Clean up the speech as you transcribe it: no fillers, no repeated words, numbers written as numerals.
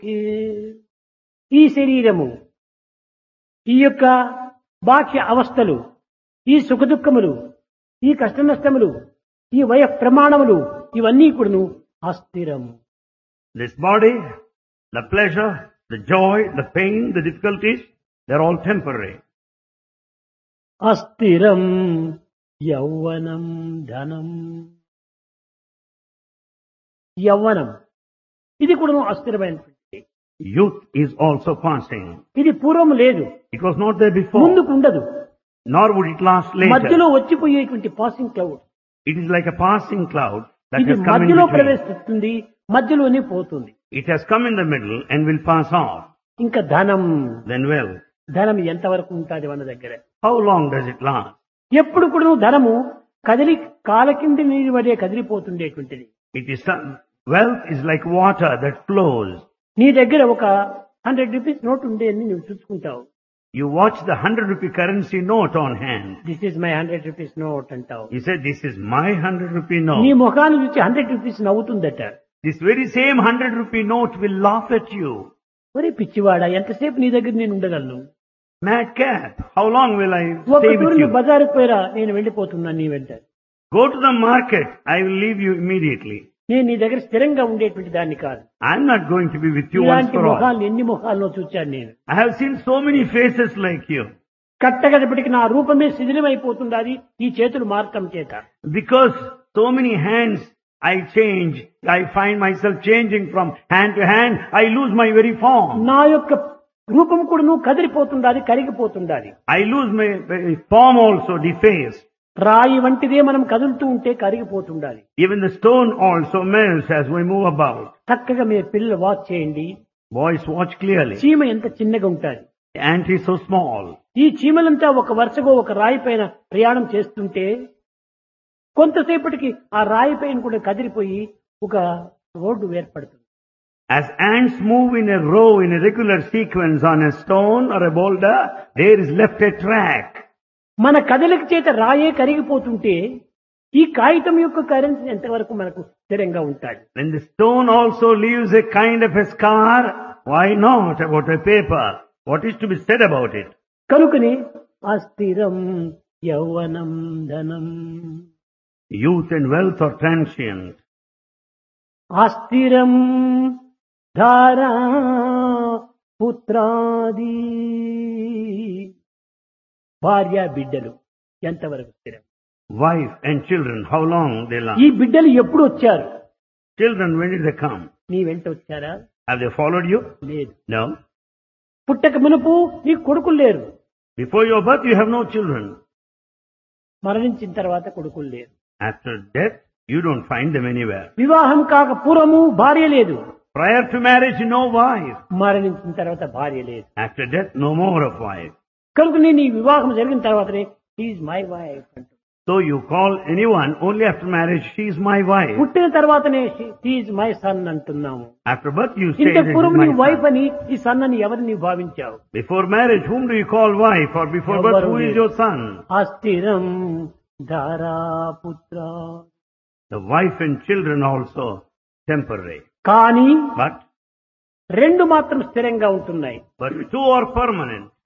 ఈ ఈ శరీరము, ఈ యొక్క బాహ్య అవస్థలు, ఈ సుఖదుఖములు, ఈ కష్ట నష్టములు, ఈ వయ ప్రమాణములు ఇవన్నీ కూడాను అస్థిరము. This body, the pleasure, the joy, the pain, the difficulties, they're all temporary. అస్థిరం యౌవనం ధనం. యౌవనం ఇది కూడా అస్థిరమైనటువంటి. Youth is also passing. ఇది పూర్వం లేదు, It was not there before, ముందుకు ఉండదు, nor would it last మధ్యలో later. వచ్చిపోయేటువంటి passing cloud. It is like a passing cloud that ఇది has come in మధ్యలో between. ప్రవేశిస్తుంది, మధ్యలోనే పోతుంది. It has come in the middle and will pass off. ఇంకా ధనం, Then well, ధనం ఎంతవరకు ఉంటుంది మన దగ్గర? how long does it last? ఎప్పుడు కూడా ధనము కదిలి కాల కింది నీరు వలె కదిలిపోతుండేటువంటిది. It is wealth is like water that flows. నీ దగ్గర ఒక 100 రూపీస్ నోట్ ఉండే అని నువ్వు చూసుకుంటావు. You watch the 100 rupee currency note on hand. This is my 100 rupees note అంటావు. You say, this is my 100 rupee నీ note. ముఖాన్ని చూసి 100 rupees నవ్వుతుందట. This very same 100 rupee note will laugh at you. ఒరే పిచ్చివాడా, ఎంతసేపు నీ దగ్గర నేను ఉండగలను? Madcap, how long will I ఒక stay తూరు with నువ్వు you? బజారుకు పోయిరా, నేను వెళ్ళిపోతున్నాను నీ వెంట. Go to the market, I will leave you immediately. నేను నీ దగ్గర స్థిరంగా ఉండేటువంటి దాన్ని కాదు. I'm not going to be with you once ఇలాంటి for all. ముఖాలు ఎన్ని ముఖాల్లో చూచాను నేను. I have seen so many faces like you. కట్టగడపటికి నా రూపమే శిథిలమైపోతుండాలి ఈ చేతులు మార్చడం చేత. Because so many hands I change, I find myself changing from hand to hand, I lose my very form. నా యొక్క రూపం కూడా నువ్వు కదిలిపోతుండాలి, కరిగిపోతుండాలి. I lose my form also, defaced. రాయి వంటిదే మనం కదులుతూ ఉంటే కరిగిపోతుండాలి. Even the stone also melts as we move about. చక్కగా మీరు పిల్లలు వాచ్ చేయండి. Boys, watch clearly. చీమ ఎంత చిన్నగా ఉంటుంది. The ant is so small. ఈ చీమలంతా ఒక వరుసగా ఒక రాయి పైన ప్రయాణం చేస్తుంటే కొంతసేపటికి ఆ రాయి పైన కూడా కదిలిపోయి ఒక రోడ్డు ఏర్పడుతుంది. As ants move in a row in a regular sequence on a stone or a boulder, there is left a track. మన కదలిక చేత రాయే కరిగిపోతుంటే ఈ కాగితం యొక్క కరెన్సీ ఎంతవరకు మనకు స్థిరంగా ఉంటాడు. When the stone also leaves a kind of a scar, why not about a paper? What is to be said about it? కనుకనే అస్థిరం యౌవనం ధనం. Youth and wealth are transient. అస్థిరం ధారా పుత్రాది. భార్య బిడ్డలు ఎంతవరకు స్థిరం? Wife and children, how long they ఈ last? బిడ్డలు ఎప్పుడు వచ్చారు? Children, when did they come? నీ వెంట వచ్చారా? Have they followed you? లేదు. No. పుట్టక మునుపు నీకు కొడుకులు లేరు, Before your birth, you have no children. మరణించిన తర్వాత కొడుకులు లేరు. After death, you don't find them anywhere. వివాహం కాక పూర్వము భార్య లేదు, Prior to marriage, no wife. మరణించిన తర్వాత భార్య లేదు. After death, no more of wife. కనుక నేను ఈ వివాహం జరిగిన తర్వాతనే she my wife unto. So you call anyone only after marriage, she is my wife. పుట్టిన తర్వాతనే షీఈ్ మై సన్ అంటున్నాము. After birth, you say ఇంత that is పూర్వం నీ my వైఫ్ son. అని ఈ సన్ అని ఎవరిని భావించావు? Before marriage, whom do you call wife? Or before birth, who is your son? అస్థిరం ధారాపుత్ర. The wife and children also temporary. కానీ But రెండు మాత్రం స్థిరంగా ఉంటున్నాయి. two are permanent.